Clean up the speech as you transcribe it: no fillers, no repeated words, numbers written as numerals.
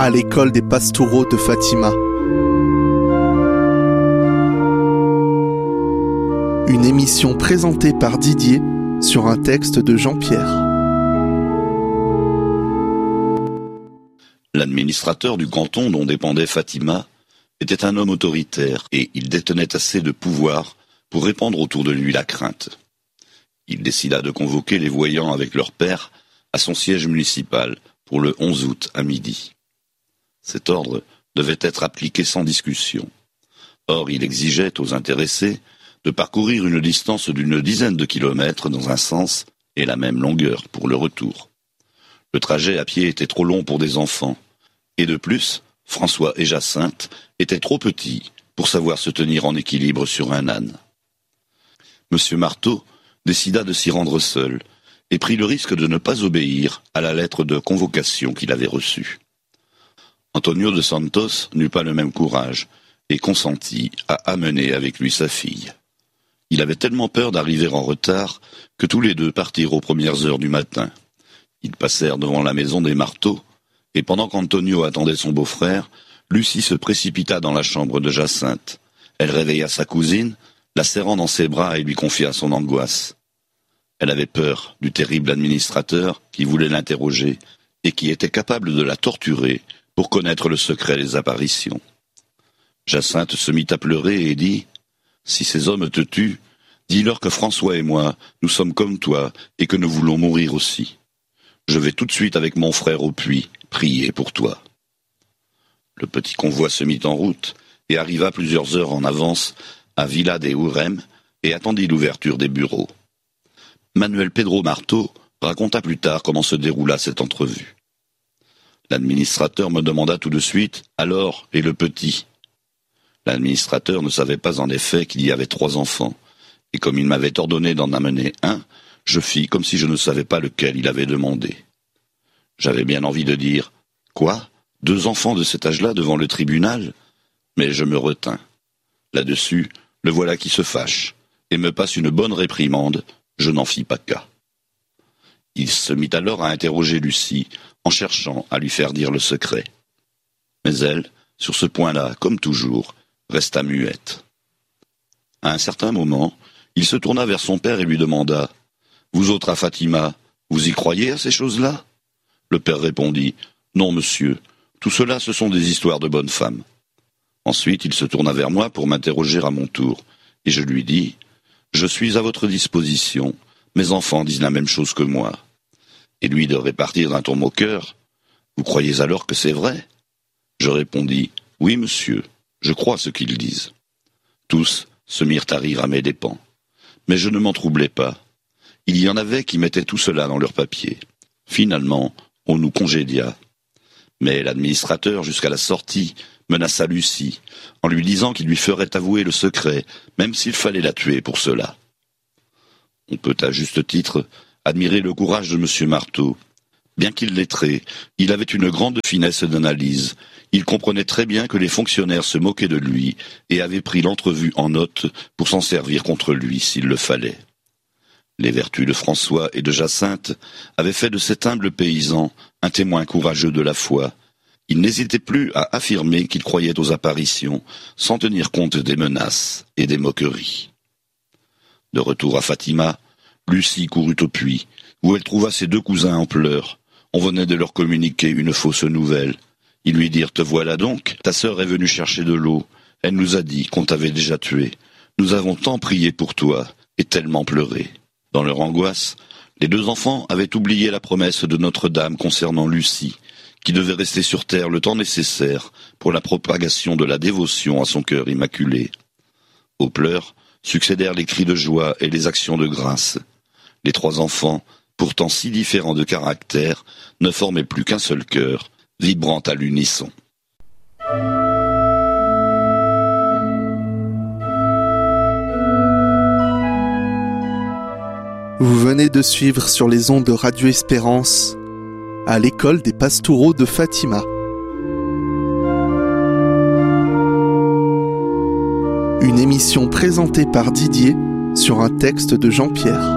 à l'école des pastoraux de Fatima. Une émission présentée par Didier sur un texte de Jean-Pierre. L'administrateur du canton dont dépendait Fatima était un homme autoritaire et il détenait assez de pouvoir pour répandre autour de lui la crainte. Il décida de convoquer les voyants avec leur père à son siège municipal pour le 11 août à midi. Cet ordre devait être appliqué sans discussion. Or, il exigeait aux intéressés de parcourir une distance d'une dizaine de kilomètres dans un sens et la même longueur pour le retour. Le trajet à pied était trop long pour des enfants. Et de plus, François et Jacinthe étaient trop petits pour savoir se tenir en équilibre sur un âne. Monsieur Marteau décida de s'y rendre seul et prit le risque de ne pas obéir à la lettre de convocation qu'il avait reçue. Antonio de Santos n'eut pas le même courage et consentit à amener avec lui sa fille. Il avait tellement peur d'arriver en retard que tous les deux partirent aux premières heures du matin. Ils passèrent devant la maison des Marteaux, et pendant qu'Antonio attendait son beau-frère, Lucie se précipita dans la chambre de Jacinthe. Elle réveilla sa cousine, la serrant dans ses bras et lui confia son angoisse. Elle avait peur du terrible administrateur qui voulait l'interroger et qui était capable de la torturer pour connaître le secret des apparitions. Jacinthe se mit à pleurer et dit « Si ces hommes te tuent, dis-leur que François et moi, nous sommes comme toi et que nous voulons mourir aussi. Je vais tout de suite avec mon frère au puits, prier pour toi. » Le petit convoi se mit en route et arriva plusieurs heures en avance à Villa de Urem et attendit l'ouverture des bureaux. Manuel Pedro Marteau raconta plus tard comment se déroula cette entrevue. L'administrateur me demanda tout de suite « Alors, et le petit ?» L'administrateur ne savait pas en effet qu'il y avait 3 enfants, et comme il m'avait ordonné d'en amener un, je fis comme si je ne savais pas lequel il avait demandé. J'avais bien envie de dire « Quoi ? 2 enfants de cet âge-là devant le tribunal ?» Mais je me retins. Là-dessus, le voilà qui se fâche, et me passe une bonne réprimande, je n'en fis pas cas. Il se mit alors à interroger Lucie, en cherchant à lui faire dire le secret. Mais elle, sur ce point-là, comme toujours, resta muette. À un certain moment, il se tourna vers son père et lui demanda « Vous autres à Fatima, vous y croyez à ces choses-là » Le père répondit « Non, monsieur, tout cela ce sont des histoires de bonnes femmes. » Ensuite, il se tourna vers moi pour m'interroger à mon tour, et je lui dis « Je suis à votre disposition, mes enfants disent la même chose que moi. » Et lui de répartir d'un ton moqueur « Vous croyez alors que c'est vrai ?» Je répondis « Oui, monsieur, je crois ce qu'ils disent. » Tous se mirent à rire à mes dépens. Mais je ne m'en troublais pas. Il y en avait qui mettaient tout cela dans leurs papiers. Finalement, on nous congédia. Mais l'administrateur, jusqu'à la sortie, menaça Lucie, en lui disant qu'il lui ferait avouer le secret, même s'il fallait la tuer pour cela. On peut à juste titre admirer le courage de M. Marteau. Bien qu'il lettré, il avait une grande finesse d'analyse. Il comprenait très bien que les fonctionnaires se moquaient de lui et avaient pris l'entrevue en note pour s'en servir contre lui s'il le fallait. Les vertus de François et de Jacinthe avaient fait de cet humble paysan un témoin courageux de la foi. Il n'hésitait plus à affirmer qu'il croyait aux apparitions, sans tenir compte des menaces et des moqueries. De retour à Fatima, Lucie courut au puits, où elle trouva ses 2 cousins en pleurs. On venait de leur communiquer une fausse nouvelle. Ils lui dirent « Te voilà donc, ta sœur est venue chercher de l'eau. Elle nous a dit qu'on t'avait déjà tué. Nous avons tant prié pour toi et tellement pleuré. » Dans leur angoisse, les 2 enfants avaient oublié la promesse de Notre-Dame concernant Lucie, qui devait rester sur terre le temps nécessaire pour la propagation de la dévotion à son cœur immaculé. Aux pleurs succédèrent les cris de joie et les actions de grâce. Les 3 enfants, pourtant si différents de caractère, ne formaient plus qu'un seul cœur, vibrant à l'unisson. Vous venez de suivre sur les ondes de Radio Espérance à l'école des pastoraux de Fatima. Une émission présentée par Didier sur un texte de Jean-Pierre.